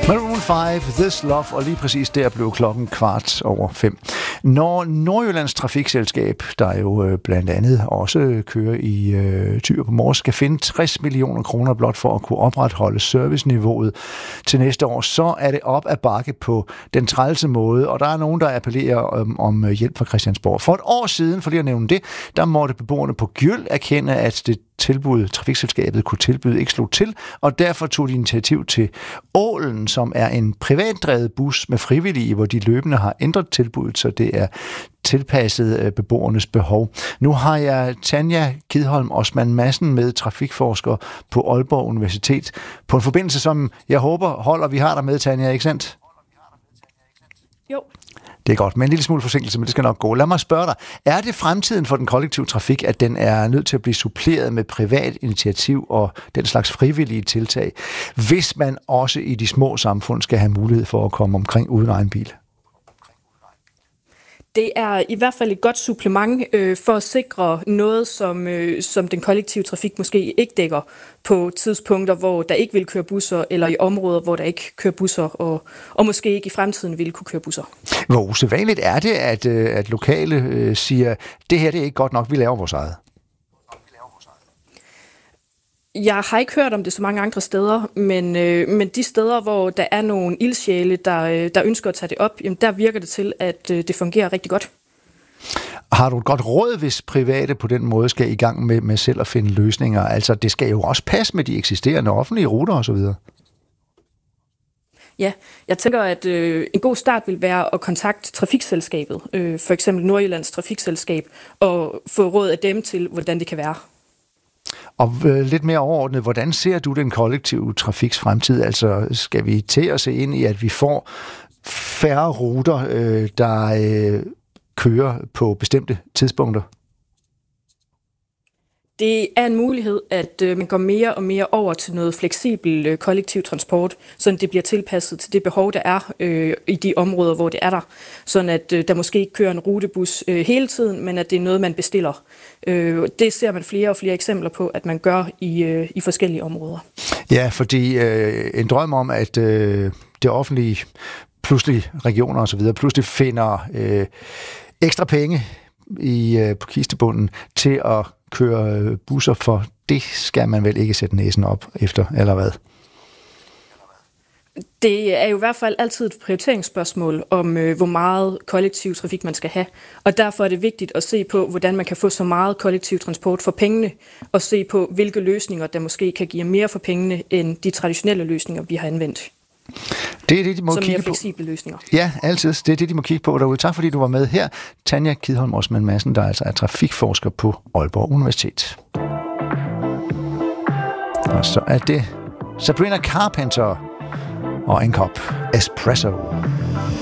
Maroon 5, This Love, og lige præcis der blev klokken 5:15. Når Nordjyllands Trafikselskab, der jo blandt andet også kører i Thyr på Mors, skal finde 60 millioner kroner blot for at kunne opretholde serviceniveauet til næste år, så er det op ad bakke på den trælse måde, og der er nogen, der appellerer om hjælp fra Christiansborg. For et år siden, for lige at nævne det, der måtte beboerne på Gjøl erkende, at det tilbud, trafikselskabet kunne tilbyde, ikke slog til, og derfor tog de initiativ til Ålen, som er en privatdrevet bus med frivillige, hvor de løbende har ændret tilbuddet, så det er tilpasset beboernes behov. Nu har jeg Tanja Kidholm Osman Madsen med, trafikforsker på Aalborg Universitet, på en forbindelse, som jeg håber holder. Vi har dig med, Tanja, ikke sandt? Jo. Det er godt, med en lille smule forsinkelse, men det skal nok gå. Lad mig spørge dig, er det fremtiden for den kollektive trafik, at den er nødt til at blive suppleret med privat initiativ og den slags frivillige tiltag, hvis man også i de små samfund skal have mulighed for at komme omkring uden egen bil? Det er i hvert fald et godt supplement for at sikre noget, som den kollektive trafik måske ikke dækker på tidspunkter, hvor der ikke vil køre busser, eller i områder, hvor der ikke kører busser, og måske ikke i fremtiden vil kunne køre busser. Hvor usædvanligt er det, at lokale siger, det her det er ikke godt nok, vi laver vores eget? Jeg har ikke hørt om det så mange andre steder, men de steder, hvor der er nogle ildsjæle, der ønsker at tage det op, jamen der virker det til, at det fungerer rigtig godt. Har du et godt råd, hvis private på den måde skal i gang med selv at finde løsninger? Altså, det skal jo også passe med de eksisterende offentlige ruter osv. Ja, jeg tænker, at en god start vil være at kontakte trafikselskabet, for eksempel Nordjyllands Trafikselskab, og få råd af dem til, hvordan det kan være. Og lidt mere overordnet, hvordan ser du den kollektive trafiks fremtid? Altså, skal vi til at se ind i, at vi får færre ruter, der kører på bestemte tidspunkter? Det er en mulighed, at man går mere og mere over til noget fleksibel kollektiv transport, så det bliver tilpasset til det behov, der er i de områder, hvor det er der. Sådan at der måske ikke kører en rutebus hele tiden, men at det er noget, man bestiller. Det ser man flere og flere eksempler på, at man gør i forskellige områder. Ja, fordi en drøm om, at det offentlige, pludselig regioner og så videre, pludselig finder ekstra penge på kistebunden til at køre busser for, det skal man vel ikke sætte næsen op efter, eller hvad? Det er jo i hvert fald altid et prioriteringsspørgsmål om, hvor meget kollektiv trafik man skal have. Og derfor er det vigtigt at se på, hvordan man kan få så meget kollektiv transport for pengene, og se på, hvilke løsninger, der måske kan give mere for pengene, end de traditionelle løsninger, vi har anvendt. Det er det, de må kigge på. Fleksible løsninger. Ja, altid. Det er det, de må kigge på derude. Tak fordi du var med her. Tanja Kidholm Osman Madsen, der altså er trafikforsker på Aalborg Universitet. Og så er det Sabrina Carpenter og en kop espresso.